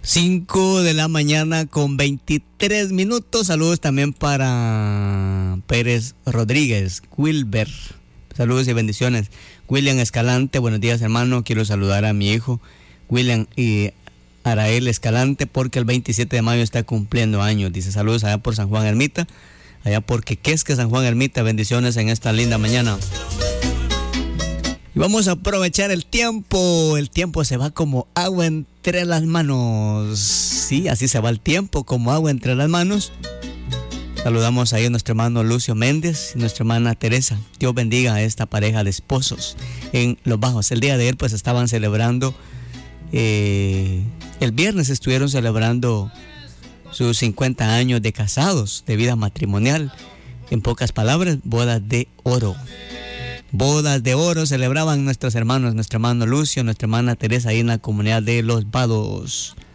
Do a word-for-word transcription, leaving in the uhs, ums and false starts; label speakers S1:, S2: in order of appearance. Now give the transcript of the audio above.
S1: cinco de la mañana con veintitrés minutos. Saludos también para Pérez Rodríguez, Wilber. Saludos y bendiciones. William Escalante, buenos días, hermano. Quiero saludar a mi hijo William y Arael Escalante porque el veintisiete de mayo está cumpliendo años. Dice saludos allá por San Juan Ermita, allá por Quequesque, San Juan Ermita. Bendiciones en esta linda mañana. Y vamos a aprovechar el tiempo. El tiempo se va como agua entre las manos. Sí, así se va el tiempo, como agua entre las manos. Saludamos ahí a nuestro hermano Lucio Méndez y nuestra hermana Teresa. Dios bendiga a esta pareja de esposos en Los Bajos. El día de ayer pues estaban celebrando, eh, el viernes estuvieron celebrando sus cincuenta años de casados, de vida matrimonial. En pocas palabras, bodas de oro. Bodas de oro celebraban nuestros hermanos, nuestro hermano Lucio, nuestra hermana Teresa ahí en la comunidad de Los Vados.